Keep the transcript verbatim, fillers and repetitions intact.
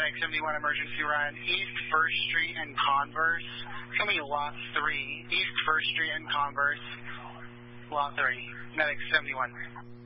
Medic seventy-one, emergency run, East first Street and Converse. Tell me lot three, East first Street and Converse, lot three, Medic seventy-one.